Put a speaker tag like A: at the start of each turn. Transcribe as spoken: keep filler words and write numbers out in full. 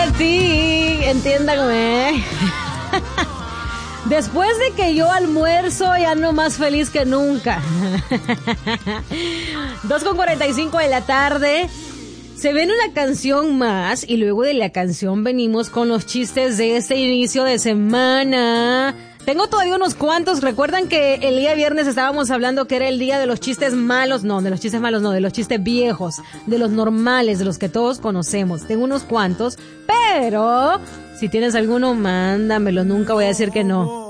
A: Sí, entiéndanme. Después de que yo almuerzo, ya ando más feliz que nunca. dos con cuarenta y cinco de la tarde. Se viene una canción más y luego de la canción venimos con los chistes de este inicio de semana. Tengo todavía unos cuantos. ¿Recuerdan que el día viernes estábamos hablando que era el día de los chistes malos? No, de los chistes malos no, de los chistes viejos, de los normales, de los que todos conocemos. Tengo unos cuantos, pero si tienes alguno, mándamelo. Nunca voy a decir que no.